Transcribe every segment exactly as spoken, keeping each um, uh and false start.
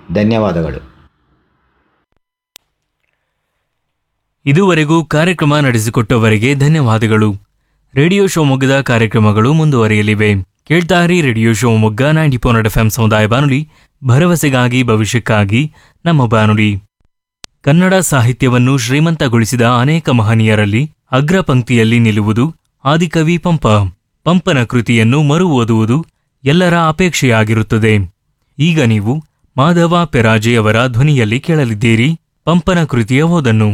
ಧನ್ಯವಾದಗಳು. ಇದುವರೆಗೂ ಕಾರ್ಯಕ್ರಮ ನಡೆಸಿಕೊಟ್ಟವರಿಗೆ ಧನ್ಯವಾದಗಳು. ರೇಡಿಯೋ ಶಿವಮೊಗ್ಗದ ಕಾರ್ಯಕ್ರಮಗಳು ಮುಂದುವರಿಯಲಿವೆ. ಕೇಳ್ತಾರಿ radio Shivamogga ninety point F M ಸಮುದಾಯ ಬಾನುಲಿ, ಭರವಸೆಗಾಗಿ ಭವಿಷ್ಯಕ್ಕಾಗಿ ನಮ್ಮ ಬಾನುಲಿ. ಕನ್ನಡ ಸಾಹಿತ್ಯವನ್ನು ಶ್ರೀಮಂತಗೊಳಿಸಿದ ಅನೇಕ ಮಹನೀಯರಲ್ಲಿ ಅಗ್ರ ಪಂಕ್ತಿಯಲ್ಲಿ ನಿಲ್ಲುವುದು ಆದಿಕವಿ ಪಂಪ. ಪಂಪನ ಕೃತಿಯನ್ನು ಮರು ಓದುವುದು ಎಲ್ಲರ ಅಪೇಕ್ಷೆಯಾಗಿರುತ್ತದೆ. ಈಗ ನೀವು ಮಾಧವ ಪೆರಾಜೆಯವರ ಧ್ವನಿಯಲ್ಲಿ ಕೇಳಲಿದ್ದೀರಿ ಪಂಪನ ಕೃತಿಯ ಓದನ್ನು.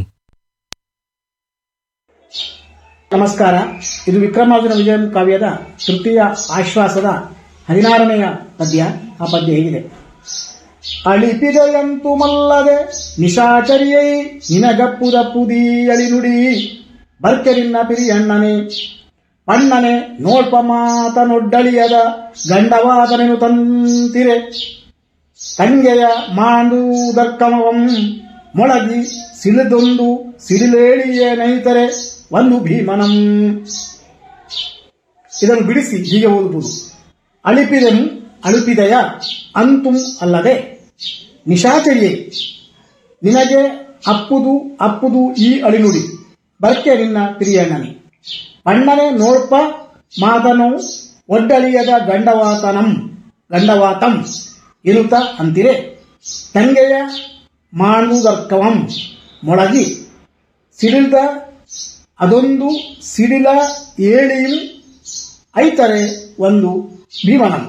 ನಮಸ್ಕಾರ. ಇದು ವಿಕ್ರಮಾರ್ಜುನ ವಿಜಯಂ ಕಾವ್ಯದ ತೃತೀಯ ಆಶ್ವಾಸದ ಹದಿನಾರನೆಯ ಪದ್ಯ. ಆ ಪದ್ಯ ಹೇಗಿದೆ: ಅಳಿಪಿದೆಯಂತು ಮಲ್ಲದೆ ನಿಶಾಚರಿಯೈ ನಿನಗಪ್ಪುದಪ್ಪುದೀ ಅಳಿನುಡಿ ಬರ್ಕೆರಿನ್ನ ಪಿರಿಯಣ್ಣನೆ ಪಣ್ಣನೆ ನೋಡ್ಪ ಮಾತನೊಡ್ಡಳಿಯದ ಗಂಡವಾದನೆನು ತಂತಿರೆ ತಂಗೆಯ ಮಾಂಡುದರ್ಕಮವಂ ಮೊಳಗಿ ಸಿಳಿದೊಂದು ಸಿಡಿಲೇಳಿಯೇ ನೈತರೆ ಒಂದು ಭೀಮನಂ. ಇದನ್ನು ಬಿಡಿಸಿ ಹೀಗೆ ಓದುವುದು: ಅಳಿಪಿದೆನು ಅಳುಪಿದೆಯ ಅಂತುಂ ಅಲ್ಲದೆ ನಿಶಾಚರಿಯೇ ನಿನಗೆ ಅಪ್ಪುದು ಅಪ್ಪುದು ಈ ಅಳಿನುಡಿ ಬರ್ಕೆ ನಿನ್ನ ಪಿರಿಯಣ್ಣನೆ ಪಣ್ಣನೆ ನೋಡ್ಪ ಮಾತನು ಒಡ್ಡಳಿಯದ ಗಂಡವಾತನಂ ಗಂಡವಾತಂ ಇರುತ್ತ ಅಂತಿರೆ ತಂಗೆಯ ಮಾಂಡುದರ್ಕವಂ ಮೊಳಗಿ ಸಿಡಿಲ್ದ ಅದೊಂದು ಸಿಡಿಲ ಏಳಿಯು ಐತರೆ ಒಂದು ಭೀಮನಂ.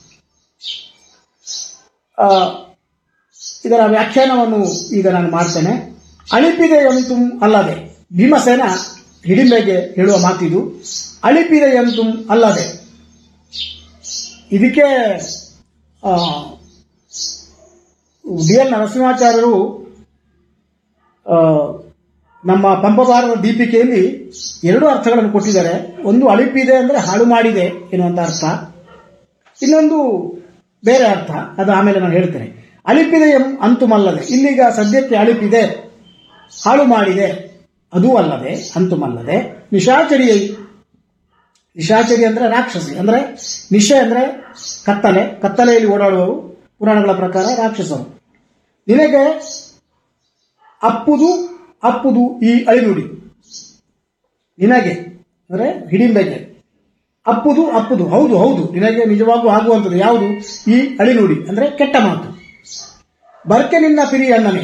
ಇದರ ವ್ಯಾಖ್ಯಾನವನ್ನು ಈಗ ನಾನು ಮಾಡ್ತೇನೆ. ಅಳಿಪಿದೆಯಂತು ಅಲ್ಲದೆ, ಭೀಮಸೇನ ಹಿಡಿಂಬೆಗೆ ಹೇಳುವ ಮಾತಿದು. ಅಳಿಪಿದೆಯಂತು ಅಲ್ಲದೆ, ಇದಕ್ಕೆ ಡಿ ಎನ್ ನರಸಿಂಹಾಚಾರ್ಯರು ನಮ್ಮ ಪಂಪಭಾರತ ದೀಪಿಕೆಯಲ್ಲಿ ಎರಡು ಅರ್ಥಗಳನ್ನು ಕೊಟ್ಟಿದ್ದಾರೆ. ಒಂದು ಅಳಿಪಿದೆ ಅಂದರೆ ಹಾಳು ಮಾಡಿದೆ ಎನ್ನುವಂಥ ಅರ್ಥ, ಇನ್ನೊಂದು ಬೇರೆ ಅರ್ಥ, ಅದು ಆಮೇಲೆ ನಾನು ಹೇಳ್ತೇನೆ. ಅಳಿಪಿದೆ ಅಂತುಮಲ್ಲದೆ, ಇಲ್ಲಿಗ ಸದ್ಯಕ್ಕೆ ಅಳಿಪಿದೆ ಹಾಳು ಮಾಡಿದೆ ಅದೂ ಅಲ್ಲದೆ ಅಂತುಮಲ್ಲದೆ ನಿಶಾಚರಿ. ನಿಶಾಚರಿ ಅಂದರೆ ರಾಕ್ಷಸಿ, ಅಂದರೆ ನಿಶೆ ಅಂದರೆ ಕತ್ತಲೆ, ಕತ್ತಲೆಯಲ್ಲಿ ಓಡಾಡುವವರು ಪುರಾಣಗಳ ಪ್ರಕಾರ ರಾಕ್ಷಸರು. ನಿನಗೆ ಅಪ್ಪುದು ಅಪ್ಪುದು ಈ ಅಳಿನುಡಿ, ನಿನಗೆ ಅಂದರೆ ಹಿಡಿಂಬೆಗೆ ಅಪ್ಪುದು ಅಪ್ಪುದು ಹೌದು ಹೌದು ನಿನಗೆ ನಿಜವಾಗೂ ಆಗುವಂಥದ್ದು ಯಾವುದು? ಈ ಅಳಿನುಡಿ ಅಂದರೆ ಕೆಟ್ಟ ಮಾತು. ಬರ್ಕೆ ನಿನ್ನ ಪಿರಿ ಅಣ್ಣನೇ,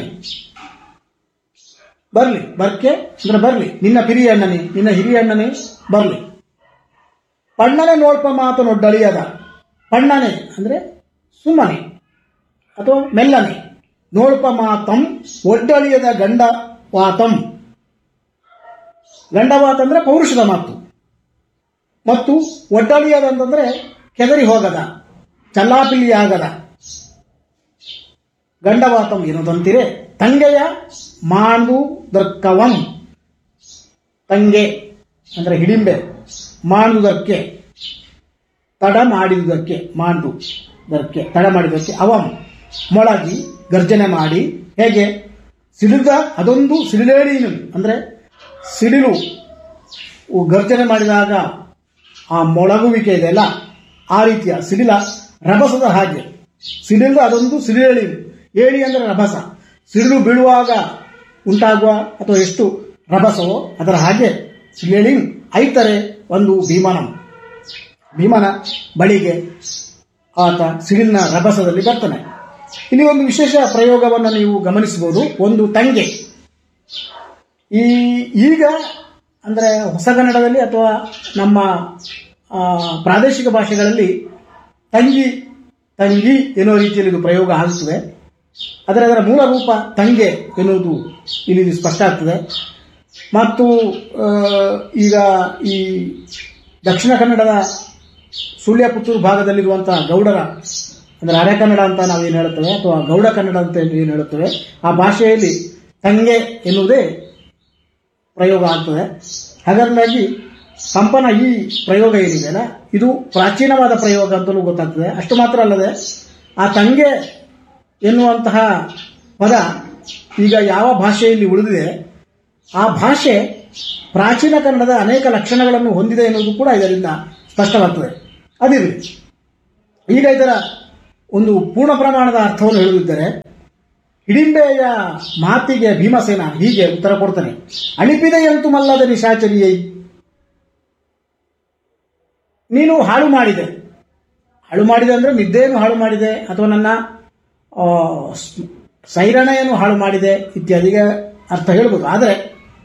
ಬರ್ಲಿ, ಬರ್ಕೆ ಅಂದ್ರೆ ಬರ್ಲಿ, ನಿನ್ನ ಪಿರಿ ಅಣ್ಣನೇ, ನಿನ್ನ ಹಿರಿಯ ಅಣ್ಣನೇ ಬರ್ಲಿ. ಪಣ್ಣನೆ ನೋಡ್ಪ ಮಾತನೊಡ್ಡಳಿಯದ, ಪಣ್ಣನೆ ಅಂದ್ರೆ ಸುಮ್ಮನೆ ಅಥವಾ ಮೆಲ್ಲನೆ, ನೋಡ್ಪ ಮಾತಂ ಒಡ್ಡಳಿಯದ ಗಂಡವಾತಂ, ಗಂಡವಾತ ಅಂದ್ರೆ ಪೌರುಷದ ಮಾತು, ಮತ್ತು ಒಡ್ಡಳಿಯದಂತಂದ್ರೆ ಕೆದರಿ ಹೋಗದ, ಚಲ್ಲಾಪಿಲ್ಲಿಯಾಗದ ಗಂಡವಾತಂ ಎನ್ನುವುದಂತಿರೆ ತಂಗೆಯ ಮಾಂಡು ದರ್ಕವಂ, ತಂಗೆ ಅಂದ್ರೆ ಹಿಡಿಂಬೆ, ಮಾಡುವುದಕ್ಕೆ ತಡ ಮಾಡಿದುದಕ್ಕೆ, ಮಾಂಡು ದರ್ಕೆ ತಡ ಮಾಡಿದಕ್ಕೆ, ಅವಂ ಮೊಳಗಿ ಗರ್ಜನೆ ಮಾಡಿ, ಹೇಗೆ ಸಿಡಿದ ಅದೊಂದು ಸಿಡಿಲೇಳಿನು ಅಂದ್ರೆ ಸಿಡಿಲು ಗರ್ಜನೆ ಮಾಡಿದಾಗ ಆ ಮೊಳಗುವಿಕೆ ಇದೆಯಲ್ಲ, ಆ ರೀತಿಯ ಸಿಡಿಲ ರಭಸದ ಹಾಗೆ, ಸಿಡಿಲು ಅದೊಂದು ಸಿಡಿಲೇಳಿ, ಏಳಿ ಅಂದರೆ ರಭಸ, ಸಿಡಿಲು ಬೀಳುವಾಗ ಉಂಟಾಗುವ ಅಥವಾ ಎಷ್ಟು ರಭಸವೋ ಅದರ ಹಾಗೆ ಸಿಡಿಲೇಳಿ ಐತರೆ ಒಂದು ಭೀಮನಂ, ಭೀಮನ ಬಳಿಗೆ ಆತ ಸಿಡಿಲಿನ ರಭಸದಲ್ಲಿ ಬರ್ತಾನೆ. ಇಲ್ಲಿ ಒಂದು ವಿಶೇಷ ಪ್ರಯೋಗವನ್ನು ನೀವು ಗಮನಿಸಬಹುದು. ಒಂದು ತಂಗೆ, ಈ ಈಗ ಅಂದರೆ ಹೊಸಗನ್ನಡದಲ್ಲಿ ಅಥವಾ ನಮ್ಮ ಪ್ರಾದೇಶಿಕ ಭಾಷೆಗಳಲ್ಲಿ ತಂಗಿ ತಂಗಿ ಎನ್ನುವ ರೀತಿಯಲ್ಲಿ ಇದು ಪ್ರಯೋಗ ಆಗುತ್ತದೆ. ಆದರೆ ಅದರ ಮೂಲ ರೂಪ ತಂಗೆ ಎನ್ನುವುದು ಇಲ್ಲಿ ಸ್ಪಷ್ಟ ಆಗ್ತದೆ. ಮತ್ತು ಈಗ ಈ ದಕ್ಷಿಣ ಕನ್ನಡದ ಸುಳ್ಯ ಪುತ್ತೂರು ಭಾಗದಲ್ಲಿರುವಂತಹ ಗೌಡರ ಅಂದರೆ ಅರೆ ಕನ್ನಡ ಅಂತ ನಾವೇನು ಹೇಳುತ್ತೇವೆ ಅಥವಾ ಗೌಡ ಕನ್ನಡ ಅಂತ ಏನು ಹೇಳುತ್ತೇವೆ, ಆ ಭಾಷೆಯಲ್ಲಿ ತಂಗೆ ಎನ್ನುವುದೇ ಪ್ರಯೋಗ ಆಗ್ತದೆ. ಹಾಗಾಗಿ ಪಂಪನ ಈ ಪ್ರಯೋಗ ಏನಿದೆಯಲ್ಲ ಇದು ಪ್ರಾಚೀನವಾದ ಪ್ರಯೋಗ ಅಂತಲೂ ಗೊತ್ತಾಗ್ತದೆ. ಅಷ್ಟು ಮಾತ್ರ ಅಲ್ಲದೆ ಆ ತಂಗೆ ಎನ್ನುವಂತಹ ಪದ ಈಗ ಯಾವ ಭಾಷೆಯಲ್ಲಿ ಉಳಿದಿದೆ ಆ ಭಾಷೆ ಪ್ರಾಚೀನ ಕನ್ನಡದ ಅನೇಕ ಲಕ್ಷಣಗಳನ್ನು ಹೊಂದಿದೆ ಎನ್ನುವುದು ಕೂಡ ಇದರಿಂದ ಸ್ಪಷ್ಟವಾಗ್ತದೆ. ಅದಿರಲಿ, ಈಗ ಇದರ ಒಂದು ಪೂರ್ಣ ಪ್ರಮಾಣದ ಅರ್ಥವನ್ನು ಹೇಳುತ್ತಿದ್ದರೆ ಹಿಡಿಂಬೆಯ ಮಾತಿಗೆ ಭೀಮಸೇನ ಹೀಗೆ ಉತ್ತರ ಕೊಡ್ತಾನೆ. ಅಣಿಪಿದೆಯಂತೂ ಮಲ್ಲದ ನಿಶಾಚರಿಯೈ, ನೀನು ಹಾಳು ಮಾಡಿದೆ. ಹಾಳು ಮಾಡಿದೆ ಅಂದರೆ ನಿದ್ದೆಯನ್ನು ಹಾಳು ಮಾಡಿದೆ, ಅಥವಾ ನನ್ನ ಸೈರಣೆಯನ್ನು ಹಾಳು ಮಾಡಿದೆ ಇತ್ಯಾದಿಗೆ ಅರ್ಥ ಹೇಳ್ಬೋದು. ಆದರೆ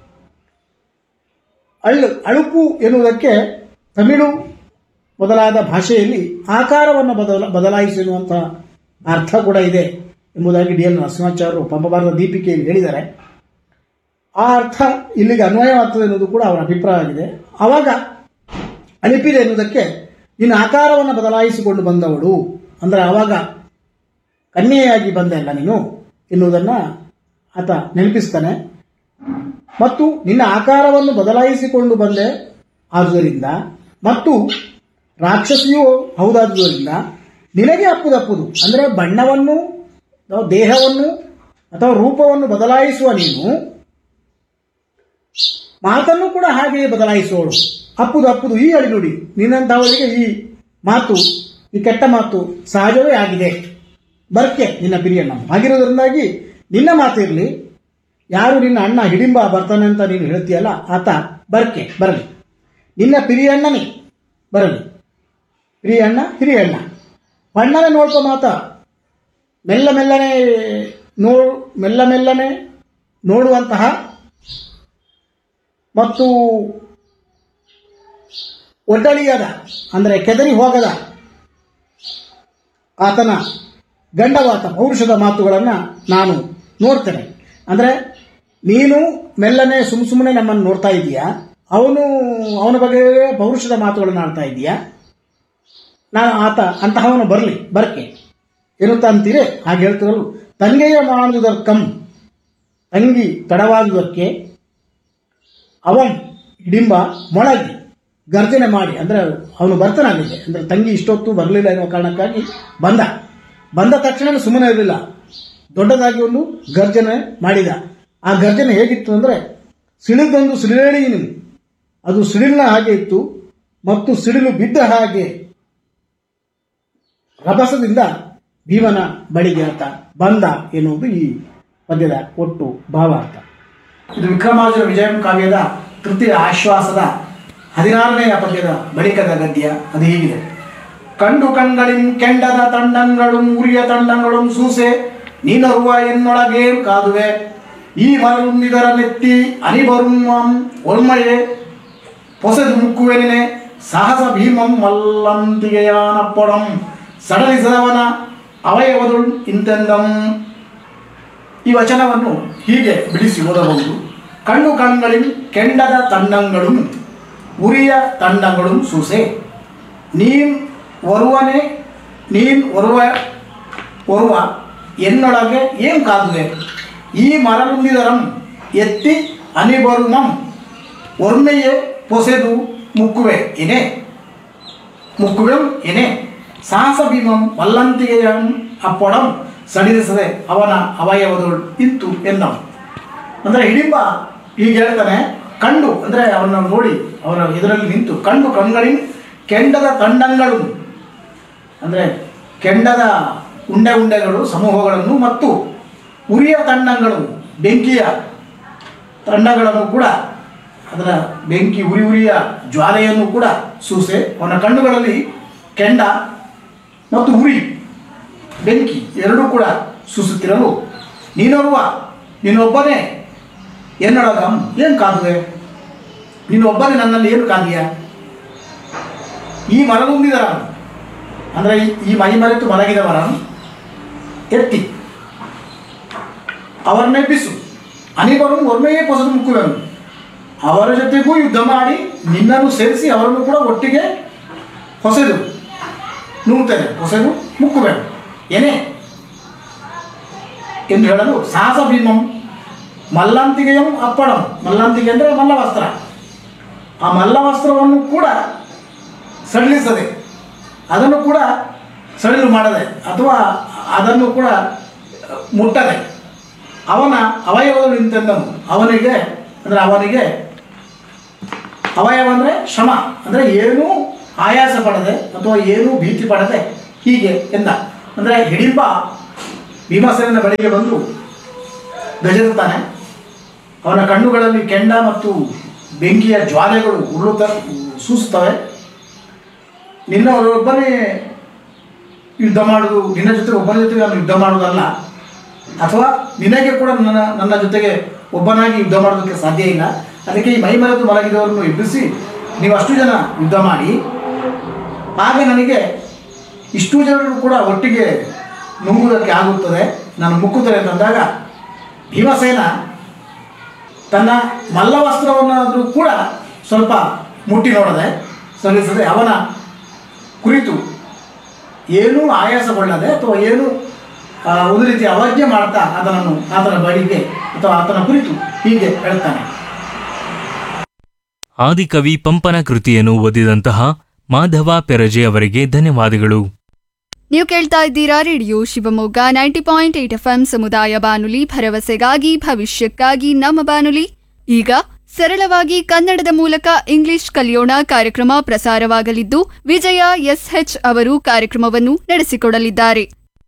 ಅಳ್ಳು ಅಳುಕು ಎನ್ನುವುದಕ್ಕೆ ತಮಿಳು ಮೊದಲಾದ ಭಾಷೆಯಲ್ಲಿ ಆಕಾರವನ್ನು ಬದಲ ಬದಲಾಯಿಸುವಂಥ ಅರ್ಥ ಕೂಡ ಇದೆ ಎಂಬುದಾಗಿ ಡಿ ಎಲ್ ನರಸಿಂಹಾಚಾರ್ಯರು ಪಂಪಭಾರತ ದೀಪಿಕೆಯಲ್ಲಿ ಹೇಳಿದ್ದಾರೆ. ಆ ಅರ್ಥ ಇಲ್ಲಿಗೆ ಅನ್ವಯವಾಗ್ತದೆ ಎನ್ನುವುದು ಕೂಡ ಅವರ ಅಭಿಪ್ರಾಯವಾಗಿದೆ. ಆವಾಗ ಅಳಿಪಿದೆ ಎನ್ನುವುದಕ್ಕೆ ನಿನ್ನ ಆಕಾರವನ್ನು ಬದಲಾಯಿಸಿಕೊಂಡು ಬಂದವಳು ಅಂದರೆ ಆವಾಗ ಕನ್ಯೆಯಾಗಿ ಬಂದೆ ಅಲ್ಲ ನೀನು ಎನ್ನುವುದನ್ನು ಆತ ನೆನಪಿಸ್ತಾನೆ. ಮತ್ತು ನಿನ್ನ ಆಕಾರವನ್ನು ಬದಲಾಯಿಸಿಕೊಂಡು ಬಂದೆ ಆದುದರಿಂದ ಮತ್ತು ರಾಕ್ಷಸಿಯೂ ಹೌದಾದುದರಿಂದ ನಿನಗೆ ಅಪ್ಪುದಪ್ಪುದು ಅಂದರೆ ಬಣ್ಣವನ್ನು ಅಥವಾ ದೇಹವನ್ನು ಅಥವಾ ರೂಪವನ್ನು ಬದಲಾಯಿಸುವ ನೀನು ಮಾತನ್ನು ಕೂಡ ಹಾಗೆಯೇ ಬದಲಾಯಿಸುವವಳು. ಅಪ್ಪುದು ಅಪ್ಪುದು ಈ ಅಳಿ ನುಡಿ ನಿನ್ನಂತಹವರಿಗೆ ಈ ಮಾತು, ಈ ಕೆಟ್ಟ ಮಾತು ಸಹಜವೇ ಆಗಿದೆ. ಬರ್ಕೆ ನಿನ್ನ ಪಿರಿಯಣ್ಣ ಆಗಿರೋದ್ರಿಂದಾಗಿ ನಿನ್ನ ಮಾತಿರಲಿ. ಯಾರು ನಿನ್ನ ಅಣ್ಣ ಹಿಡಿಂಬ ಬರ್ತಾನೆ ಅಂತ ನೀನು ಹೇಳ್ತೀಯಲ್ಲ, ಆತ ಬರ್ಕೆ ಬರಲಿ. ನಿನ್ನ ಪಿರಿಯಣ್ಣನೇ ಬರಲಿ. ಹಿರಿಯಣ್ಣ ಹಿರಿಯಣ್ಣ ಬಣ್ಣನೆ ನೋಡ್ಕೊ ಮಾತ ಮೆಲ್ಲ ಮೆಲ್ಲನೆ ನೋ ಮೆಲ್ಲ ಮೆಲ್ಲನೆ ನೋಡುವಂತಹ ಮತ್ತು ಒಡ್ಡಳಿಯದ ಅಂದರೆ ಕೆದರಿ ಹೋಗದ ಆತನ ಗಂಡವಾತ ಪೌರುಷದ ಮಾತುಗಳನ್ನು ನಾನು ನೋಡ್ತೇನೆ. ಅಂದರೆ ನೀನು ಮೆಲ್ಲನೆ ಸುಮ್ ಸುಮ್ಮನೆ ನಮ್ಮನ್ನು ನೋಡ್ತಾ ಇದೀಯಾ, ಅವನು ಅವನ ಬಗ್ಗೆ ಪೌರುಷದ ಮಾತುಗಳನ್ನು ಆಡ್ತಾ ಇದೀಯಾ. ನಾನು ಆತ ಅಂತಹವನು ಬರಲಿ ಬರ್ಕೆ ಎನ್ನುತ್ತಾ ಅಂತೀರಿ. ಹಾಗೆ ಹೇಳ್ತಿರಲು ತಂಗೆಯ ಮಾಡುವುದಕ್ಕಂ ತಂಗಿ ತಡವಾದುದಕ್ಕೆ ಅವನ್ ಹಿಡಿಂಬ ಮೊಳಗಿ ಗರ್ಜನೆ ಮಾಡಿ ಅಂದರೆ ಅವನು ಬರ್ತಾನಾಗಿದೆ ಅಂದರೆ ತಂಗಿ ಇಷ್ಟೊತ್ತು ಬರಲಿಲ್ಲ ಎನ್ನುವ ಕಾರಣಕ್ಕಾಗಿ ಬಂದ. ಬಂದ ತಕ್ಷಣ ಸುಮ್ಮನೆ ಇರಲಿಲ್ಲ, ದೊಡ್ಡದಾಗಿ ಒಂದು ಗರ್ಜನೆ ಮಾಡಿದ. ಆ ಗರ್ಜನೆ ಹೇಗಿತ್ತು ಅಂದರೆ ಸಿಡಿದೊಂದು ಸಿಡಿಲೇಳಿ, ಅದು ಸಿಡಿಲಿನ ಹಾಗೆ ಇತ್ತು ಮತ್ತು ಸಿಡಿಲು ಬಿದ್ದ ಹಾಗೆ ರಭಸದಿಂದ ಭೀಮನ ಬಳಿಗೆ ಆತ ಬಂದ ಎನ್ನುವುದು ಈ ಪದ್ಯದ ಒಟ್ಟು ಭಾವಾರ್ಥ. ಇದು ವಿಕ್ರಮಾರ್ಜುನ ವಿಜಯಂ ಕಾವ್ಯದ ತೃತೀಯ ಆಶ್ವಾಸದ ಹದಿನಾರನೆಯ ಪದ್ಯದ ಬಳಿಕದ ಗದ್ಯ. ಅದು ಹೀಗಿದೆ. ಕಂಡು ಕಂಗಳಿಂ ಕೆಂಡದ ತಂಡಂಗಳು ಉರಿಯ ತಂಡಗಳು ಸೂಸೆ ನೀನರುವ ಎನ್ನೊಳಗೆ ಕಾದುವೆ ಈ ಮರುಂದಿದರ ನೆತ್ತಿ ಅನಿಬರುಂ ಒಳ್ಮಯೆ ಪೊಸೆದು ಮುಕ್ಕುವೆನೆ ಸಾಹಸ ಭೀಮಂ ಮಲ್ಲಂತಿಗೆಯಾನಪ್ಪೊಡಂ ಸಡಲಿಸದವನ ಅವಯವದುಳ್ ಇಂತೆಂದಂ. ಈ ವಚನವನ್ನು ಹೀಗೆ ಬಿಡಿಸಿ ಓದಬಹುದು. ಕಣ್ಣು ಕಣ್ಗಳಿಂ ಕೆಂಡದ ತಂಡಂಗಳು ಉರಿಯ ತಂಡಗಳು ಸೂಸೆ ನೀನ್ ಒರುವನೆ ನೀನ್ ಒರುವ ಒರುವ ಎನ್ನೊಳಗೆ ಏನ್ ಕಾದುವೆ ಈ ಮರಲುಂದಿದರಂ ಎತ್ತಿ ಅನಿಬರುಮಂ ಒರ್ಮೆಯೇ ಪೊಸೆದು ಮುಕ್ಕುವೆ ಎನೆ ಮುಕ್ಕುವೆಂ ಎನೆ ಸಾಹಸ ಭೀಮಂ ಮಲ್ಲಂತಿಗೆಯಂ ಅಪ್ಪೊಡಂ ಸಡಿಲಿಸದೆ ಅವನ ಅವಯವದಳು ಇಂತು ಎನ್ನಂ. ಅಂದರೆ ಹಿಡಿಂಬ ಹೀಗೆ ಹೇಳ್ತಾನೆ. ಕಂಡು ಅಂದರೆ ಅವನ್ನ ನೋಡಿ ಅವರ ಇದರಲ್ಲಿ ನಿಂತು ಕಂಡು ಕಣ್ಗಳಿಂ ಕೆಂಡದ ತಂಡಂಗಳು ಅಂದರೆ ಕೆಂಡದ ಉಂಡೆ ಉಂಡೆಗಳು ಸಮೂಹಗಳನ್ನು ಮತ್ತು ಉರಿಯ ತಂಡಗಳು ಬೆಂಕಿಯ ತಂಡಗಳನ್ನು ಕೂಡ ಅದರ ಬೆಂಕಿ ಉರಿ ಉರಿಯ ಜ್ವಾಲೆಯನ್ನು ಕೂಡ ಸೂಸೆ ಅವನ ಕಣ್ಣುಗಳಲ್ಲಿ ಕೆಂಡ ಮತ್ತು ಉರಿ ಬೆಂಕಿ ಎರಡೂ ಕೂಡ ಸೂಸುತ್ತಿರಲು ನೀನೋರ್ವ ನೀನೊಬ್ಬನೇ ಎನ್ನೊಳಗಂ ಏನು ಕಾದುವೆ ನೀನೊಬ್ಬನೇ ನನ್ನಲ್ಲಿ ಏನು ಕಾದಿಯ ಈ ಮರಗುಂದಿದರ ಅಂದರೆ ಈ ಮೈ ಮರೆತು ಮಲಗಿದವರ ಎತ್ತಿ ಅವರನ್ನೆಬ್ಬಿಸು ಅನಿಬರು ಒಮ್ಮೆಯೇ ಪೊಸದು ಮುಕ್ಕುವೆನು ಅವರ ಜೊತೆಗೂ ಯುದ್ಧ ಮಾಡಿ ನಿನ್ನನ್ನು ಸೇರಿಸಿ ಅವರನ್ನು ಕೂಡ ಒಟ್ಟಿಗೆ ಹೊಸೆದು ನುಂಗ್ತೇನೆ ಹೊಸೆದು ಮುಕ್ಕುವೆನು ಏನೇ ಎಂದು ಹೇಳಲು ಸಾಹಸ ಭೀಮಂ ಮಲ್ಲಂತಿಗೆಯಂ ಅಪ್ಪಡಂ ಮಲ್ಲಂತಿಗೆ ಅಂದರೆ ಮಲ್ಲವಸ್ತ್ರ ಆ ಮಲ್ಲವಸ್ತ್ರವನ್ನು ಕೂಡ ಸಡಿಲಿಸದೆ ಅದನ್ನು ಕೂಡ ಸಡಿಲು ಮಾಡದೆ ಅಥವಾ ಅದನ್ನು ಕೂಡ ಮುಟ್ಟದೆ ಅವನ ಅವಯವಗಳು ನಿಂತೆಂದನು ಅವನಿಗೆ ಅಂದರೆ ಅವನಿಗೆ ಅವಯವ ಅಂದರೆ ಶ್ರಮ ಅಂದರೆ ಏನೂ ಆಯಾಸ ಪಡದೆ ಅಥವಾ ಏನೂ ಭೀತಿ ಪಡದೆ ಹೀಗೆ ಎಂದ ಅಂದರೆ ಹಿಡಿಂಬ ಭೀಮಸೇನನ ಬಳಿಗೆ ಬಂದು ಗಜರುತ್ತಾನೆ. ಅವನ ಕಣ್ಣುಗಳಲ್ಲಿ ಕೆಂಡ ಮತ್ತು ಬೆಂಕಿಯ ಜ್ವಾಲೆಗಳು ಉರುಳುತ್ತ ಸೂಸುತ್ತವೆ. ನಿನ್ನವರೊಬ್ಬನೇ ಯುದ್ಧ ಮಾಡೋದು, ನಿನ್ನ ಜೊತೆ ಒಬ್ಬನ ಜೊತೆಗೆ ನಾನು ಯುದ್ಧ ಮಾಡೋದಲ್ಲ, ಅಥವಾ ನಿನಗೆ ಕೂಡ ನನ್ನ ನನ್ನ ಜೊತೆಗೆ ಒಬ್ಬನಾಗಿ ಯುದ್ಧ ಮಾಡೋದಕ್ಕೆ ಸಾಧ್ಯ ಇಲ್ಲ. ಅದಕ್ಕೆ ಈ ಮೈಮರೆದು ಮಲಗಿದವರನ್ನು ಎಬ್ಬಿಸಿ ನೀವು ಅಷ್ಟು ಜನ ಯುದ್ಧ ಮಾಡಿ, ಆಗ ನನಗೆ ಇಷ್ಟು ಜನರು ಕೂಡ ಒಟ್ಟಿಗೆ ನುಂಗುವುದಕ್ಕೆ ಆಗುತ್ತದೆ, ನಾನು ಮುಕ್ಕುತ್ತೇನೆ ಅಂತಂದಾಗ ಭೀಮಸೇನ ತನ್ನ ಮಲ್ಲವಸ್ತ್ರವನ್ನಾದರೂ ಕೂಡ ಸ್ವಲ್ಪ ಮುಟ್ಟಿ ನೋಡದೆ ಸಲ್ಲಿಸದೆ ಅವನ ಕುರಿತು ಏನೂ ಆಯಾಸಗೊಳ್ಳದೆ ಅಥವಾ ಏನು ಒಂದು ರೀತಿ ಅವಜ್ಞೆ ಮಾಡ್ತಾ ಆತನನ್ನು ಆತನ ಬಳಿಗೆ ಅಥವಾ ಆತನ ಕುರಿತು ಹೀಗೆ ಹೇಳ್ತಾನೆ. ಆದಿಕವಿ ಪಂಪನ ಕೃತಿಯನ್ನು ಓದಿದಂತಹ ಮಾಧವ ಪೆರಜೆ ಅವರಿಗೆ ಧನ್ಯವಾದಗಳು. ನೀವು ಕೇಳ್ತಾ ಇದ್ದೀರಾ radio Shivamogga ninety point eight F M ಸಮುದಾಯ ಬಾನುಲಿ, ಭರವಸೆಗಾಗಿ ಭವಿಷ್ಯಕ್ಕಾಗಿ ನಮ್ಮ ಬಾನುಲಿ. ಈಗ ಸರಳವಾಗಿ ಕನ್ನಡದ ಮೂಲಕ ಇಂಗ್ಲಿಷ್ ಕಲಿಯೋಣ ಕಾರ್ಯಕ್ರಮ ಪ್ರಸಾರವಾಗಲಿದ್ದು, ವಿಜಯ ಎಸ್ಎಚ್ ಅವರು ಕಾರ್ಯಕ್ರಮವನ್ನು ನಡೆಸಿಕೊಡಲಿದ್ದಾರೆ.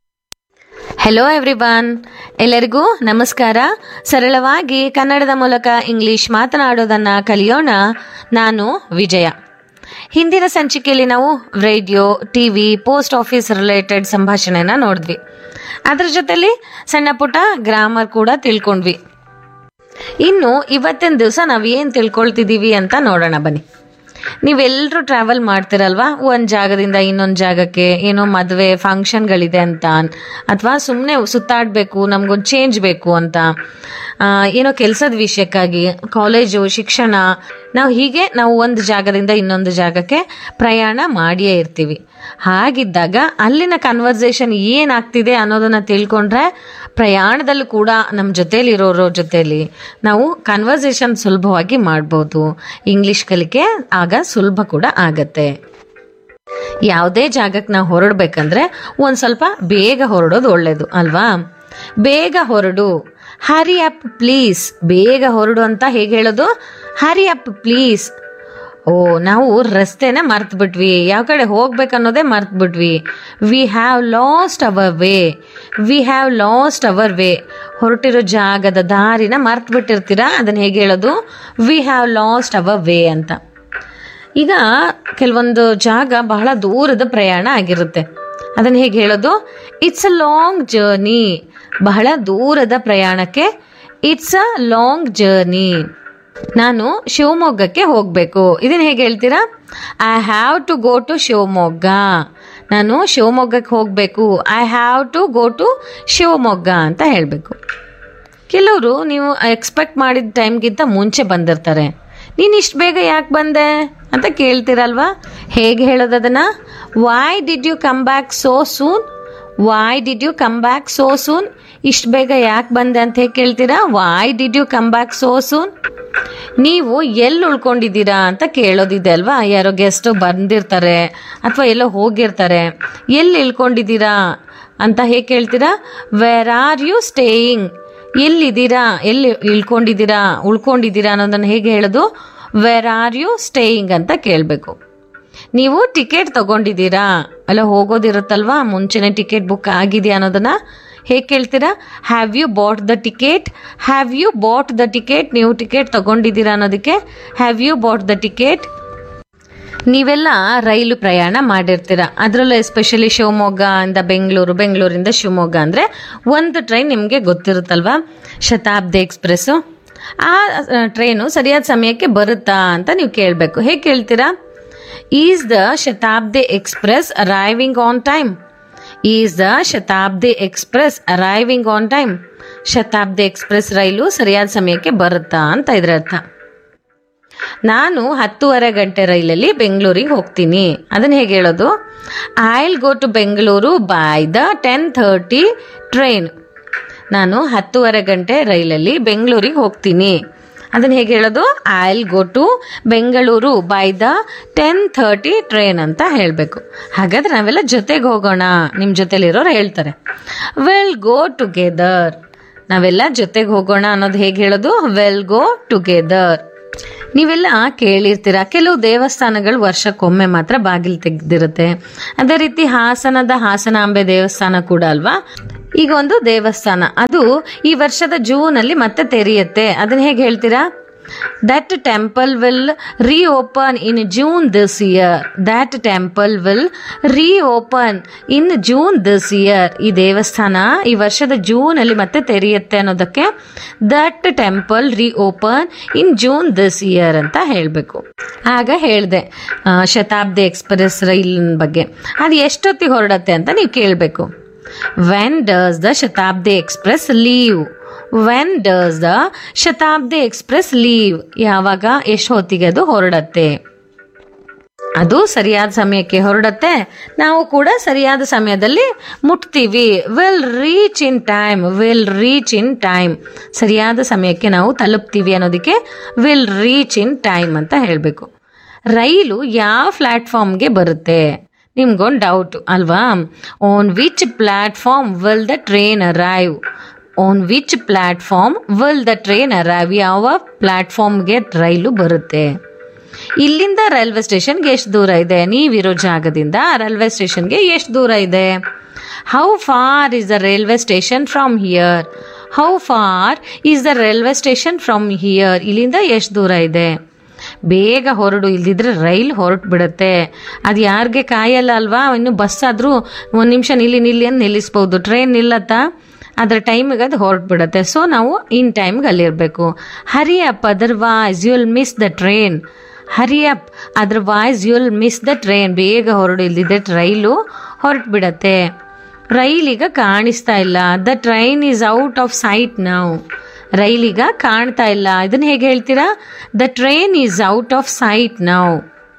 ಹೆಲೋ ಎವ್ರಿವನ್, ಎಲ್ಲರಿಗೂ ನಮಸ್ಕಾರ. ಸರಳವಾಗಿ ಕನ್ನಡದ ಮೂಲಕ ಇಂಗ್ಲಿಷ್ ಮಾತನಾಡೋದನ್ನ ಕಲಿಯೋಣ. ನಾನು ವಿಜಯ. ಹಿಂದಿನ ಸಂಚಿಕೆಯಲ್ಲಿ ನಾವು radio, TV, post office related ಸಂಭಾಷಣೆನ ನೋಡಿದ್ವಿ. ಅದ್ರ ಜೊತೆಲಿ ಸಣ್ಣ ಪುಟ್ಟ ಗ್ರಾಮರ್ ಕೂಡ ತಿಳ್ಕೊಂಡ್ವಿ. ಇನ್ನು ಇವತ್ತಿನ ದಿವಸ ನಾವು ಏನು ತಿಳ್ಕೊಳ್ತಿದ್ದೀವಿ ಅಂತ ನೋಡೋಣ ಬನ್ನಿ. ನೀವೆಲ್ಲರೂ ಟ್ರಾವೆಲ್ ಮಾಡ್ತಿರಲ್ವಾ, ಒಂದು ಜಾಗದಿಂದ ಇನ್ನೊಂದು ಜಾಗಕ್ಕೆ, ಏನೋ ಮದುವೆ ಫಂಕ್ಷನ್ಗಳಿದೆ ಅಂತ, ಅಥವಾ ಸುಮ್ಮನೆ ಸುತ್ತಾಡಬೇಕು, ನಮಗೊಂದು ಚೇಂಜ್ ಬೇಕು ಅಂತ, ಏನೋ ಕೆಲಸದ ವಿಷಯಕ್ಕಾಗಿ, ಕಾಲೇಜು, ಶಿಕ್ಷಣ, ನಾವು ಹೀಗೆ ನಾವು ಒಂದು ಜಾಗದಿಂದ ಇನ್ನೊಂದು ಜಾಗಕ್ಕೆ ಪ್ರಯಾಣ ಮಾಡಿಯೇ ಇರ್ತೀವಿ. ಹಾಗಿದ್ದಾಗ ಅಲ್ಲಿನ ಕನ್ವರ್ಸೇಷನ್ ಏನಾಗ್ತಿದೆ ಅನ್ನೋದನ್ನ ತಿಳ್ಕೊಂಡ್ರೆ ಪ್ರಯಾಣದಲ್ಲೂ ಕೂಡ ನಮ್ಮ ಜೊತೇಲಿರೋರ ಜೊತೆಲಿ ನಾವು ಕನ್ವರ್ಸೇಷನ್ ಸುಲಭವಾಗಿ ಮಾಡ್ಬೋದು. ಇಂಗ್ಲಿಷ್ ಕಲಿಕೆ ಆಗ ಸುಲಭ ಕೂಡ ಆಗತ್ತೆ. ಯಾವುದೇ ಜಾಗಕ್ಕೆ ನಾವು ಹೊರಡ್ಬೇಕಂದ್ರೆ ಒಂದು ಸ್ವಲ್ಪ ಬೇಗ ಹೊರಡೋದು ಒಳ್ಳೇದು ಅಲ್ವಾ? ಬೇಗ ಹೊರಡು, ಹರಿ ಅಪ್ ಪ್ಲೀಸ್. ಬೇಗ ಹೊರಡು ಅಂತ ಹೇಗೆ ಹೇಳೋದು? Hurry up please. ಓ, ನಾವು ರಸ್ತೆನ ಮರ್ತು ಬಿಟ್ವಿ, ಯಾವ ಕಡೆ ಹೋಗ್ಬೇಕನ್ನೋದೇ ಮರ್ತು ಬಿಟ್ವಿ. We have lost our way. We have lost our way. ಹೊರಟಿರೋ ಜಾಗದ ದಾರಿನ ಮರ್ತು ಬಿಟ್ಟಿರ್ತೀರಾ, ಅದನ್ನ ಹೇಗೆ ಹೇಳೋದು? We have lost our way ಅಂತ. ಈಗ ಕೆಲವೊಂದು ಜಾಗ ಬಹಳ ದೂರದ ಪ್ರಯಾಣ ಆಗಿರುತ್ತೆ, ಅದನ್ನ ಹೇಗೆ ಹೇಳೋದು? It's a long journey. ಬಹಳ ದೂರದ ಪ್ರಯಾಣಕ್ಕೆ ಇಟ್ಸ್ ಅ ಲಾಂಗ್ ಜರ್ನಿ. ನಾನು ಶಿವಮೊಗ್ಗಕ್ಕೆ ಹೋಗಬೇಕು, ಇದನ್ನ ಹೇಗೆ ಹೇಳ್ತೀರಾ? I have to go to Shivamogga. ನಾನು ಶಿವಮೊಗ್ಗಕ್ಕೆ ಹೋಗಬೇಕು, I have to go to Shivamogga ಅಂತ ಹೇಳಬೇಕು. ಕೆಲವರು ನೀವು ಎಕ್ಸ್ಪೆಕ್ಟ್ ಮಾಡಿದ ಟೈಮ್ಗಿಂತ ಮುಂಚೆ ಬಂದಿರ್ತಾರೆ. ನೀನು ಇಷ್ಟು ಬೇಗ ಯಾಕೆ ಬಂದೆ ಅಂತ ಕೇಳ್ತೀರಲ್ವಾ? ಹೇಗೆ ಹೇಳೋದು ಅದನ್ನ? Why did you come back so soon? Why did you come back so soon? ಇಷ್ಟು ಬೇಗ ಯಾಕೆ ಬಂದೆ ಅಂತ ಹೇಗೆ ಕೇಳ್ತೀರಾ? Why did you come back so soon? ನೀವು ಎಲ್ಲಿ ಉಳ್ಕೊಂಡಿದ್ದೀರಾ ಅಂತ ಕೇಳೋದಿದೆ ಅಲ್ವಾ? ಯಾರೋ ಗೆಸ್ಟ್ ಬಂದಿರ್ತಾರೆ ಅಥವಾ ಎಲ್ಲೋ ಹೋಗಿರ್ತಾರೆ, ಎಲ್ಲಿ ಇಳ್ಕೊಂಡಿದ್ದೀರಾ ಅಂತ ಹೇಗೆ ಕೇಳ್ತೀರಾ? Where are you staying? ಎಲ್ಲಿದ್ದೀರಾ, ಎಲ್ಲಿ ಇಳ್ಕೊಂಡಿದ್ದೀರಾ, ಉಳ್ಕೊಂಡಿದ್ದೀರಾ ಅನ್ನೋದನ್ನು ಹೇಗೆ ಹೇಳೋದು? ವೇರ್ ಆರ್ ಯು ಸ್ಟೇಯಿಂಗ್ ಅಂತ ಕೇಳಬೇಕು. ನೀವು ಟಿಕೆಟ್ ತಗೊಂಡಿದ್ದೀರಾ, ಅಲ್ಲ ಹೋಗೋದಿರುತ್ತಲ್ವಾ, ಮುಂಚೆನೆ ಟಿಕೆಟ್ ಬುಕ್ ಆಗಿದೆಯಾ ಅನ್ನೋದನ್ನ ಹೇಗೆ ಕೇಳ್ತೀರಾ? Have you bought the ticket? Have you bought the ticket? ನೀವು ಟಿಕೆಟ್ ತಗೊಂಡಿದ್ದೀರಾ ಅನ್ನೋದಕ್ಕೆ have you bought the ticket. ನೀವೆಲ್ಲ ರೈಲು ಪ್ರಯಾಣ ಮಾಡಿರ್ತೀರ, ಅದರಲ್ಲೂ ಎಸ್ಪೆಷಲಿ ಶಿವಮೊಗ್ಗ ಇಂದ ಬೆಂಗಳೂರು, ಬೆಂಗಳೂರಿಂದ ಶಿವಮೊಗ್ಗ ಅಂದರೆ ಒಂದು ಟ್ರೈನ್ ನಿಮಗೆ ಗೊತ್ತಿರುತ್ತಲ್ವಾ, ಶತಾಬ್ದಿ ಎಕ್ಸ್ಪ್ರೆಸ್ಸು. ಆ ಟ್ರೈನು ಸರಿಯಾದ ಸಮಯಕ್ಕೆ ಬರುತ್ತಾ ಅಂತ ನೀವು ಕೇಳಬೇಕು. ಹೇಗೆ ಕೇಳ್ತೀರಾ? Is the Shatabdi express arriving on time? Is the Shatabdi express arriving on time? Shatabdi express ರೈಲು ಸರಿಯಾದ ಸಮಯಕ್ಕೆ ಬರುತ್ತಾ ಅಂತ ಇದ್ರ ಅರ್ಥ. ನಾನು ಹತ್ತೂವರೆ ಗಂಟೆ ರೈಲಲ್ಲಿ ಬೆಂಗಳೂರಿಗೆ ಹೋಗ್ತೀನಿ, ಅದನ್ನ ಹೇಗೆ ಹೇಳೋದು? I will go to Bengaluru by the ten thirty train. ನಾನು ಹತ್ತೂವರೆ ಗಂಟೆ ರೈಲಲ್ಲಿ ಬೆಂಗಳೂರಿಗೆ ಹೋಗ್ತೀನಿ, ಅದನ್ನ ಹೇಗೆ ಹೇಳೋದು? I will go to Bengaluru by the ten thirty train ಅಂತ ಹೇಳಬೇಕು. ಹಾಗಾದ್ರೆ ನಾವೆಲ್ಲ ಜೊತೆಗೆ ಹೋಗೋಣ, ನಿಮ್ಮ ಜೊತೆಲಿರೋರು ಹೇಳ್ತಾರೆ ವಿಲ್ ಗೋ ಟುಗೆದರ್. ನಾವೆಲ್ಲ ಜೊತೆಗೆ ಹೋಗೋಣ ಅನ್ನೋದು ಹೇಗೆ ಹೇಳೋದು? Will go together. ನೀವೆಲ್ಲ ಕೇಳಿರ್ತೀರ, ಕೆಲವು ದೇವಸ್ಥಾನಗಳು ವರ್ಷಕ್ಕೊಮ್ಮೆ ಮಾತ್ರ ಬಾಗಿಲು ತೆಗೆದಿರುತ್ತೆ. ಅದೇ ರೀತಿ ಹಾಸನದ ಹಾಸನಾಂಬೆ ದೇವಸ್ಥಾನ ಕೂಡ ಅಲ್ವಾ. ಈಗ ಒಂದು ದೇವಸ್ಥಾನ ಅದು ಈ ವರ್ಷದ ಜೂನ್ ಅಲ್ಲಿ ಮತ್ತೆ ತೆರೆಯುತ್ತೆ. ಅದನ್ನ ಹೇಗೆ ಹೇಳ್ತೀರಾ? That temple will reopen in June this year. That temple will reopen in June this year. ಈ ದೇವಸ್ಥಾನ ಈ ವರ್ಷದ ಜೂನ್ ಅಲ್ಲಿ ಮತ್ತೆ ತೆರೆಯುತ್ತೆ ಅನ್ನೋದಕ್ಕೆ that temple reopen in June this year ಅಂತ ಹೇಳಬೇಕು. ಆಗ ಹೇಳಿದೆ ಶತಾಬ್ದಿ ಎಕ್ಸ್ಪ್ರೆಸ್ ರೈಲಿನ ಬಗ್ಗೆ. ಅದು ಎಷ್ಟೊತ್ತಿಗೆ ಹೊರಡತ್ತೆ ಅಂತ ನೀವು ಕೇಳಬೇಕು. When does the Shatabdi express leave? When does the Shatabdi express leave? ಯಾವಾಗ, ಎಷ್ಟು ಹೊತ್ತಿಗೆ ಅದು ಹೊರಡತ್ತೆ? ಅದು ಸರಿಯಾದ ಸಮಯಕ್ಕೆ ಹೊರಡತ್ತೆ, ನಾವು ಕೂಡ ಸರಿಯಾದ ಸಮಯದಲ್ಲಿ ಮುಟ್ತೀವಿ. Will reach in time. Will reach in time. ಸರಿಯಾದ ಸಮಯಕ್ಕೆ ನಾವು ತಲುಪ್ತೀವಿ ಅನ್ನೋದಕ್ಕೆ ವಿಲ್ ರೀಚ್ ಇನ್ ಟೈಮ್ ಅಂತ ಹೇಳಬೇಕು. ರೈಲು ಯಾವ ಪ್ಲಾಟ್ಫಾರ್ಮ್ಗೆ ಬರುತ್ತೆ? ನಿಮ್ಗೊಂದು ಡೌಟ್ ಅಲ್ವಾ? On which platform will the train arrive? On which platform will the train arrive? ಯಾವ ಪ್ಲಾಟ್ಫಾರ್ಮ್ಗೆ ರೈಲು ಬರುತ್ತೆ? ಇಲ್ಲಿಂದ ರೈಲ್ವೆ ಸ್ಟೇಷನ್ಗೆ ಎಷ್ಟು ದೂರ ಇದೆ? ನೀವಿರೋ ಜಾಗದಿಂದ ರೈಲ್ವೆ ಸ್ಟೇಷನ್ಗೆ ಎಷ್ಟು ದೂರ ಇದೆ? How far is the railway station from here? How far is the railway station from here? ಇಲ್ಲಿಂದ ಎಷ್ಟು ದೂರ ಇದೆ? ಬೇಗ ಹೊರಡು, ಇಲ್ದಿದ್ರೆ ರೈಲ್ ಹೊರಟು ಬಿಡುತ್ತೆ. ಅದು ಯಾರಿಗೆ ಕಾಯಲ್ಲ ಅಲ್ವಾ? ಇನ್ನು ಬಸ್ ಆದರೂ ಒಂದು ನಿಮಿಷ ನಿಲ್ಲಿ ನಿಲ್ಲಿ ಅಂತ ನಿಲ್ಲಿಸ್ಬೋದು. ಟ್ರೈನ್ ನಿಲ್ಲತ್ತಾ? ಅದರ ಟೈಮಿಗೆ ಅದು ಹೊರಟು ಬಿಡುತ್ತೆ. ಸೊ ನಾವು ಇನ್ ಟೈಮ್ಗೆ ಅಲ್ಲಿರಬೇಕು. Hurry up otherwise you will miss the train. Hurry up otherwise you will miss the train. ಬೇಗ ಹೊರಡು, ಇಲ್ದಿದ್ರೆ ರೈಲು ಹೊರಟು ಬಿಡತ್ತೆ. ರೈಲಿಗ ಕಾಣಿಸ್ತಾ ಇಲ್ಲ. The train is out off site ನಾವು. ರೈಲಿಗ ಕಾಣ್ತಾ ಇಲ್ಲ. ಇದನ್ನ ಹೇಗೆ ಹೇಳ್ತೀರಾ? The train is out off site ನಾವು.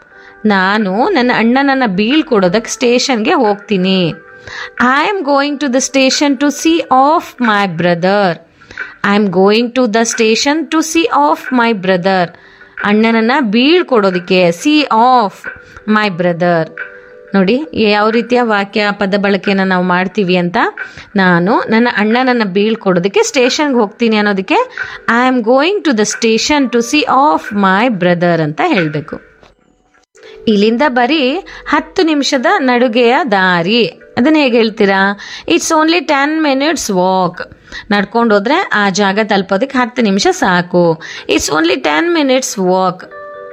ನಾನು ನನ್ನ ಅಣ್ಣನನ್ನ ಬೀಳ್ಕೊಡೋದಕ್ಕೆ ಸ್ಟೇಷನ್ಗೆ ಹೋಗ್ತೀನಿ. I am going to the station to C of my brother. I am going to the station to C of my brother. ಅಣ್ಣನನ್ನ ಬೀಳ್ಕೊಡೋದಕ್ಕೆ C of my brother. ನೋಡಿ ಯಾವ ರೀತಿಯ ವಾಕ್ಯ ಪದ ಬಳಕೆನ ನಾವು ಮಾಡ್ತೀವಿ ಅಂತ. ನಾನು ನನ್ನ ಅಣ್ಣನನ್ನ ಬೀಳ್ಕೊಡೋದಕ್ಕೆ ಸ್ಟೇಷನ್ಗೆ ಹೋಗ್ತೀನಿ ಅನ್ನೋದಕ್ಕೆ I am going to the station to C of my brother ಅಂತ ಹೇಳಬೇಕು. ಇಲ್ಲಿಂದ ಬರೀ ಹತ್ತು ನಿಮಿಷದ ನಡುಗೆಯ ದಾರಿ. ಅದನ್ನ ಹೇಗೆ ಹೇಳ್ತೀರಾ? It's only ten minutes walk. ನಡ್ಕೊಂಡು ಹೋದ್ರೆ ಆ ಜಾಗ ತಲುಪೋದಕ್ಕೆ ಹತ್ತು ನಿಮಿಷ ಸಾಕು. It's only ten minutes walk.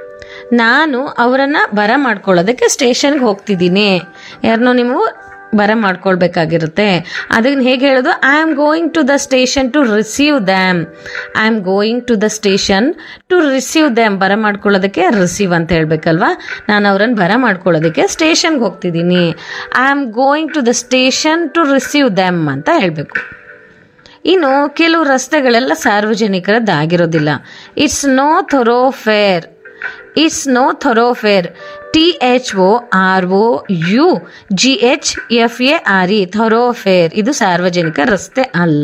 ನಾನು ಅವರನ್ನ ಬರ ಮಾಡ್ಕೊಳ್ಳೋದಕ್ಕೆ ಸ್ಟೇಷನ್ಗೆ ಹೋಗ್ತಿದ್ದೀನಿ. ಯಾರನ್ನೋ ನೀವು ಬರ ಮಾಡ್ಕೊಳ್ಬೇಕಾಗಿರುತ್ತೆ. ಅದನ್ನ ಹೇಗೆ ಹೇಳೋದು? I am going to the station to receive damn. I am going to the station to receive damn. ಬರ ಮಾಡ್ಕೊಳ್ಳೋದಕ್ಕೆ ರಿಸೀವ್ ಅಂತ ಹೇಳ್ಬೇಕಲ್ವಾ? ನಾನು ಅವರನ್ನು ಬರ ಮಾಡ್ಕೊಳ್ಳೋದಕ್ಕೆ ಸ್ಟೇಷನ್ಗೆ ಹೋಗ್ತಿದ್ದೀನಿ. I am going to the station to receive damn ಅಂತ ಹೇಳಬೇಕು. ಇನ್ನು ಕೆಲವು ರಸ್ತೆಗಳೆಲ್ಲ ಸಾರ್ವಜನಿಕರದ್ದಾಗಿರೋದಿಲ್ಲ. It's no ಥೊರೋಫೇರ್. It's no ಥೊರೋಫೇರ್. T H O R O U G H F A R E ಥೊರೋಫೇರ್. ಇದು ಸಾರ್ವಜನಿಕ ರಸ್ತೆ ಅಲ್ಲ.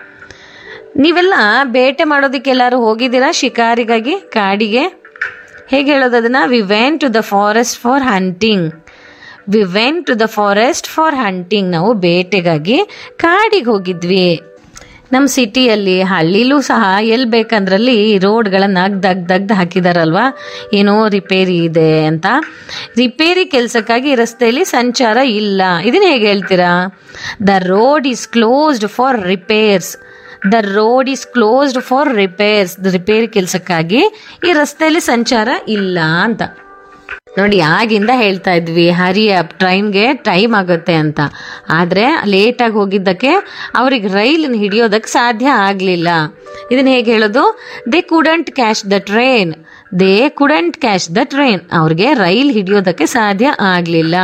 ನೀವೆಲ್ಲ ಬೇಟೆ ಮಾಡೋದಕ್ಕೆ ಎಲ್ಲರೂ ಹೋಗಿದ್ದೀರಾ? ಶಿಕಾರಿಗಾಗಿ ಕಾಡಿಗೆ. ಹೇಗೆ ಹೇಳೋದು ಅದನ್ನ? We went to the forest for hunting. We went to the forest for hunting. ನಾವು ಬೇಟೆಗಾಗಿ ಕಾಡಿಗೆ ಹೋಗಿದ್ವಿ. ನಮ್ಮ ಸಿಟಿಯಲ್ಲಿ ಹಳ್ಳಿಲೂ ಸಹ ಎಲ್ಲಿ ಬೇಕಂದ್ರಲ್ಲಿ ರೋಡ್ಗಳನ್ನ ಅಗ್ದು ಅಗ್ದು ಅಗ್ದು ಹಾಕಿದಾರಲ್ವಾ? ಏನೋ ರಿಪೇರಿ ಇದೆ ಅಂತ. ರಿಪೇರಿ ಕೆಲಸಕ್ಕಾಗಿ ರಸ್ತೆಯಲ್ಲಿ ಸಂಚಾರ ಇಲ್ಲ. ಇದನ್ನ ಹೇಗೆ ಹೇಳ್ತೀರಾ? The road is closed for repairs. The road is closed for repairs. Repair ಕೆಲಸಕ್ಕಾಗಿ ಈ ರಸ್ತೆಯಲ್ಲಿ ಸಂಚಾರ ಇಲ್ಲ ಅಂತ. ನೋಡಿ ಆಗಿಂದ ಹೇಳ್ತಾ ಇದ್ವಿ ಹರಿ ಅಪ್, ಟ್ರೈನ್ಗೆ ಟೈಮ್ ಆಗುತ್ತೆ ಅಂತ. ಆದರೆ ಲೇಟಾಗಿ ಹೋಗಿದ್ದಕ್ಕೆ ಅವ್ರಿಗೆ ರೈಲನ್ನು ಹಿಡಿಯೋದಕ್ಕೆ ಸಾಧ್ಯ ಆಗಲಿಲ್ಲ. ಇದನ್ನ ಹೇಗೆ ಹೇಳೋದು? They couldn't catch the train. They couldn't catch the train. ಅವ್ರಿಗೆ ರೈಲ್ ಹಿಡಿಯೋದಕ್ಕೆ ಸಾಧ್ಯ ಆಗಲಿಲ್ಲ.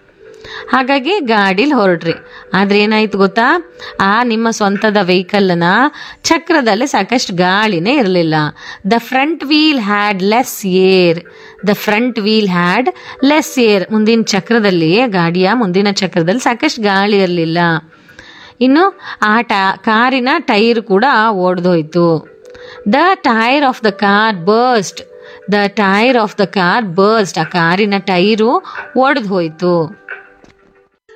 ಹಾಗಾಗಿ ಗಾಡೀಲಿ ಹೊರಟ್ರಿ. ಆದ್ರೆ ಏನಾಯ್ತು ಗೊತ್ತಾ? ಆ ನಿಮ್ಮ ಸ್ವಂತದ ವೆಹಿಕಲ್ನ ಚಕ್ರದಲ್ಲಿ ಸಾಕಷ್ಟು ಗಾಳಿನೇ ಇರಲಿಲ್ಲ. The front wheel had less air. The front wheel had less air. ಮುಂದಿನ ಚಕ್ರದಲ್ಲಿ, ಗಾಡಿಯ ಮುಂದಿನ ಚಕ್ರದಲ್ಲಿ ಸಾಕಷ್ಟು ಗಾಳಿ ಇರಲಿಲ್ಲ. ಇನ್ನು ಆ ಟಾ ಕಾರಿನ ಟೈರ್ ಕೂಡ ಒಡೆದೋಯ್ತು. The tyre of the car burst. The tyre of the car burst. ಆ ಕಾರಿನ ಟೈರು ಒಡೆದು ಹೋಯ್ತು.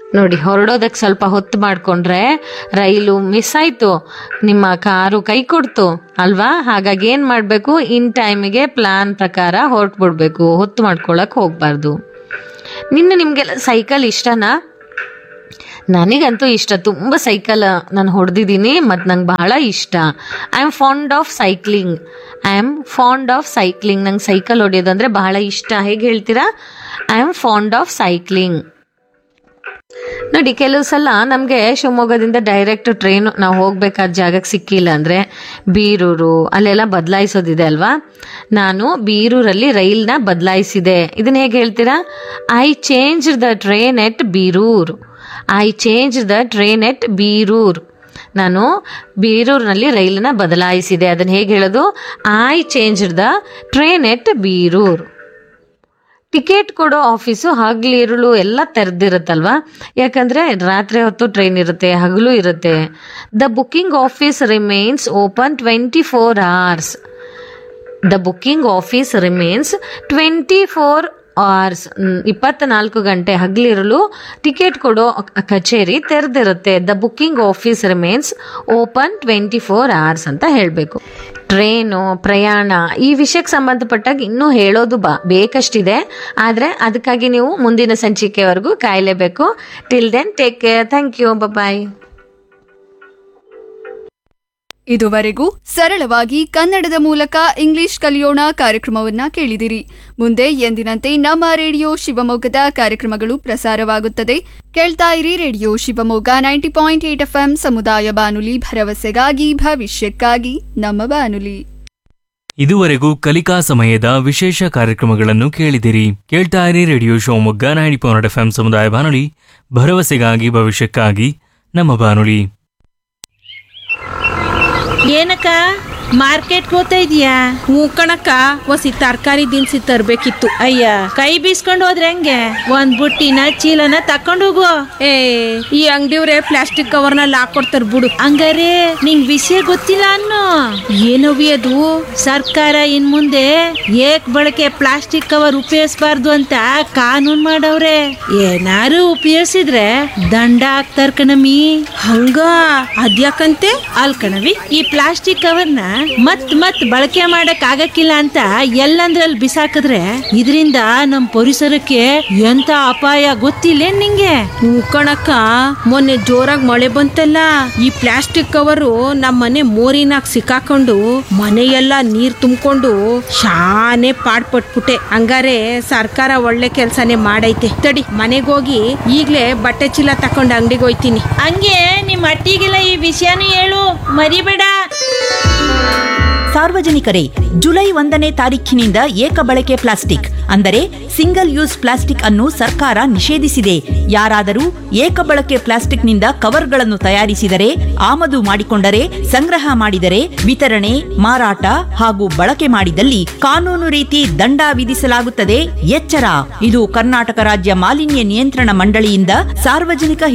ನೋಡಿ, ಹೊರಡೋದಕ್ಕೆ ಸ್ವಲ್ಪ ಹೊತ್ತು ಮಾಡಿಕೊಂಡ್ರೆ ರೈಲು ಮಿಸ್ ಆಯಿತು, ನಿಮ್ಮ ಕಾರು ಕೈ ಕೊಡ್ತು ಅಲ್ವಾ? ಹಾಗಾಗಿ ಏನು ಮಾಡಬೇಕು, ಇನ್ ಟೈಮಿಗೆ ಪ್ಲಾನ್ ಪ್ರಕಾರ ಹೊರಟ್ಬಿಡ್ಬೇಕು, ಹೊತ್ತು ಮಾಡ್ಕೊಳಕ್ಕೆ ಹೋಗಬಾರ್ದು. ನಿನ್ನ ನಿಮಗೆಲ್ಲ ಸೈಕಲ್ ಇಷ್ಟನಾ? ನನಗಂತೂ ಇಷ್ಟ, ತುಂಬ ಸೈಕಲ್ ನಾನು ಹೊಡೆದಿದ್ದೀನಿ ಮತ್ತು ನಂಗೆ ಬಹಳ ಇಷ್ಟ. I am fond of cycling I am fond of cycling ನಂಗೆ ಸೈಕಲ್ ಹೊಡೆಯೋದಂದರೆ ಬಹಳ ಇಷ್ಟ. ಹೇಗೆ ಹೇಳ್ತೀರಾ? I am fond of cycling. ನೋಡಿ, ಕೆಲವು ಸಲ ನಮಗೆ ಶಿವಮೊಗ್ಗದಿಂದ ಡೈರೆಕ್ಟ್ ಟ್ರೈನು ನಾವು ಹೋಗ್ಬೇಕಾದ ಜಾಗಕ್ಕೆ ಸಿಕ್ಕಿಲ್ಲ ಅಂದರೆ ಬೀರೂರು ಅಲ್ಲೆಲ್ಲ ಬದಲಾಯಿಸೋದಿದೆ ಅಲ್ವಾ? ನಾನು ಬೀರೂರಲ್ಲಿ ರೈಲ್ನ ಬದಲಾಯಿಸಿದೆ. ಇದನ್ನ ಹೇಗೆ ಹೇಳ್ತೀರಾ? I change the train at Birur. I change the train ಎಟ್ ಬೀರೂರ್. ನಾನು ಬೀರೂರಿನಲ್ಲಿ ರೈಲನ್ನ ಬದಲಾಯಿಸಿದೆ. ಅದನ್ನು ಹೇಗೆ ಹೇಳೋದು? I change the train at Birur. Ticket ಕೊಡೋ ಆಫೀಸು ಹಗಲಿರುಳು ಎಲ್ಲ ತೆರೆದಿರುತ್ತಲ್ವಾ? ಯಾಕಂದರೆ ರಾತ್ರಿ ಹೊತ್ತು ಟ್ರೈನ್ ಇರುತ್ತೆ, ಹಗಲು ಇರುತ್ತೆ. The booking office remains open twenty four hours. The booking office remains twenty four hours. ಇಪ್ಪತ್ನಾಲ್ಕು ಗಂಟೆ ಹಗಲಿರಲು ಟಿಕೆಟ್ ಕೊಡೋ ಕಚೇರಿ ತೆರೆದಿರುತ್ತೆ. The booking office remains open twenty four hours ಅಂತ ಹೇಳಬೇಕು. ಟ್ರೈನು, ಪ್ರಯಾಣ ಈ ವಿಷಯಕ್ಕೆ ಸಂಬಂಧಪಟ್ಟಾಗ ಇನ್ನೂ ಹೇಳೋದು ಬಾ ಬೇಕಷ್ಟಿದೆ. ಆದರೆ ಅದಕ್ಕಾಗಿ ನೀವು ಮುಂದಿನ ಸಂಚಿಕೆವರೆಗೂ ಕಾಯಲೇಬೇಕು. Till then take care. Thank you. ಬಾಯ್. ಇದುವರೆಗೂ ಸರಳವಾಗಿ ಕನ್ನಡದ ಮೂಲಕ ಇಂಗ್ಲಿಷ್ ಕಲಿಯೋಣ ಕಾರ್ಯಕ್ರಮವನ್ನ ಕೇಳಿದಿರಿ. ಮುಂದೆ ಎಂದಿನಂತೆ ನಮ್ಮ ರೇಡಿಯೋ ಶಿವಮೊಗ್ಗದ ಕಾರ್ಯಕ್ರಮಗಳು ಪ್ರಸಾರವಾಗುತ್ತದೆ. ಕೇಳ್ತಾ ಇರಿ radio Shivamogga ninety point eight F M ಸಮುದಾಯ ಬಾನುಲಿ, ಭರವಸೆಗಾಗಿ ಭವಿಷ್ಯಕ್ಕಾಗಿ ನಮ್ಮ ಬಾನುಲಿ. ಇದುವರೆಗೂ ಕಲಿಕಾ ಸಮಯದ ವಿಶೇಷ ಕಾರ್ಯಕ್ರಮಗಳನ್ನು ಕೇಳಿದಿರಿ. ಕೇಳ್ತಾ ಇರಿ radio Shivamogga ninety point F M ಸಮುದಾಯ ಬಾನುಲಿ, ಭರವಸೆಗಾಗಿ ಭವಿಷ್ಯಕ್ಕಾಗಿ ನಮ್ಮ ಬಾನುಲಿ. ಏನಕ್ಕ ಮಾರ್ಕೆಟ್ಗೆ ಹೋಗ್ತಾ ಇದೀಯಾ? ಹ್ಞೂ ಕಣಕ್ಕ, ಒಸಿ ತರಕಾರಿ ದಿನಸಿ ತರ್ಬೇಕಿತ್ತು. ಅಯ್ಯ, ಕೈ ಬೀಸ್ಕೊಂಡು ಹೋದ್ರೆ ಹೆಂಗೆ? ಒಂದ್ ಬುಟ್ಟಿನ ಚೀಲನ ತಕೊಂಡು ಹೋಗು. ಏ ಈ ಅಂಗಡಿಯವ್ರೆ ಪ್ಲಾಸ್ಟಿಕ್ ಕವರ್ನಲ್ಲಿ ಹಾಕೊಡ್ತಾರ ಬಿಡು. ಹಂಗಾರೆ ನಿಂಗ್ ವಿಷಯ ಗೊತ್ತಿಲ್ಲ ಅನ್ನೋ? ಏನವಿ ಅದು? ಸರ್ಕಾರ ಇನ್ ಮುಂದೆ ಏಕ್ ಬಳಕೆ ಪ್ಲಾಸ್ಟಿಕ್ ಕವರ್ ಉಪಯೋಗಿಸಬಾರ್ದು ಅಂತ ಕಾನೂನ್ ಮಾಡವ್ರೆ. ಏನಾರು ಉಪಯೋಗಿಸಿದ್ರೆ ದಂಡ ಹಾಕ್ತಾರ ಕಣಮಿ. ಹಂಗ ಅದ್ಯಾಕಂತೆ? ಅಲ್ ಕಣವಿ, ಈ ಪ್ಲಾಸ್ಟಿಕ್ ಕವರ್ನ ಮತ್ ಮತ್ ಬಳಕೆ ಮಾಡಕ್ ಆಗಕ್ಕಿಲ್ಲ ಅಂತ ಎಲ್ಲಂದ್ರಲ್ಲಿ ಬಿಸಾಕಿದ್ರೆ ಇದರಿಂದ ನಮ್ ಪರಿಸರಕ್ಕೆ ಎಂತ ಅಪಾಯ ಗೊತ್ತಿಲ್ಲ ನಿಂಗೆ? ಹ್ಞೂ ಕಣಕ್ಕ, ಮೊನ್ನೆ ಜೋರಾಗಿ ಮಳೆ ಬಂತಲ್ಲ, ಈ ಪ್ಲಾಸ್ಟಿಕ್ ಕವರು ನಮ್ಮ ಮನೆ ಮೋರಿನಾಗ ಸಿಕ್ಕಾಕೊಂಡು ಮನೆಯೆಲ್ಲ ನೀರ್ ತುಂಬಿಕೊಂಡು ಶಾನೆ ಪಾಡ್ಪಟ್ಬಿಟ್ಟೆ. ಹಂಗಾರೆ ಸರ್ಕಾರ ಒಳ್ಳೆ ಕೆಲ್ಸನೇ ಮಾಡೈತೆ. ತಡಿ, ಮನೆಗೆ ಹೋಗಿ ಈಗ್ಲೇ ಬಟ್ಟೆ ಚೀಲ ತಕೊಂಡು ಅಂಗಡಿಗೆ ಹೋಯ್ತೀನಿ. ಹಂಗೆ ನಿಮ್ ಅಟ್ಟಿಗೆಲ್ಲ ಈ ವಿಷಯನೂ ಹೇಳು, ಮರಿಬೇಡ. ಸಾರ್ವಜನಿಕರೇ, ಜುಲೈ ಒಂದನೇ ತಾರೀಖಿನಿಂದ ಏಕ ಬಳಕೆ ಪ್ಲಾಸ್ಟಿಕ್ ಅಂದರೆ ಸಿಂಗಲ್ ಯೂಸ್ ಪ್ಲಾಸ್ಟಿಕ್ ಅನ್ನು ಸರ್ಕಾರ ನಿಷೇಧಿಸಿದೆ. ಯಾರಾದರೂ ಏಕ ಬಳಕೆ ಪ್ಲಾಸ್ಟಿಕ್ನಿಂದ ಕವರ್ಗಳನ್ನು ತಯಾರಿಸಿದರೆ, ಆಮದು ಮಾಡಿಕೊಂಡರೆ, ಸಂಗ್ರಹ ಮಾಡಿದರೆ, ವಿತರಣೆ, ಮಾರಾಟ ಹಾಗೂ ಬಳಕೆ ಮಾಡಿದಲ್ಲಿ ಕಾನೂನು ರೀತಿ ದಂಡ ವಿಧಿಸಲಾಗುತ್ತದೆ. ಎಚ್ಚರ! ಇದು ಕರ್ನಾಟಕ ರಾಜ್ಯ ಮಾಲಿನ್ಯ ನಿಯಂತ್ರಣ ಮಂಡಳಿಯಿಂದ ಸಾರ್ವಜನಿಕ